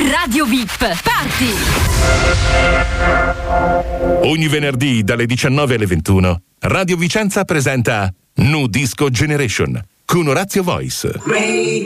Radio VIP Party. Ogni venerdì dalle 19 alle 21 Radio Vicenza presenta Nu Disco Generation con Orazio Voice.